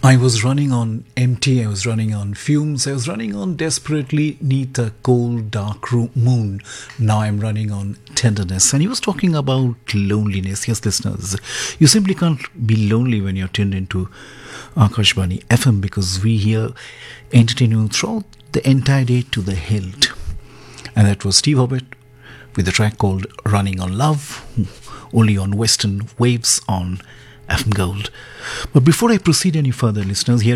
I was running on empty, I was running on fumes, I was running on desperately neath a cold, dark moon. Now I'm running on tenderness. And he was talking about loneliness. Yes, listeners, you simply can't be lonely when you're tuned into Akashvani FM because we here entertain you throughout the entire day to the hilt. And that was Steve Hobbit with a track called Running on Love, only on Western Waves on FM Gold. But before I proceed any further, listeners, here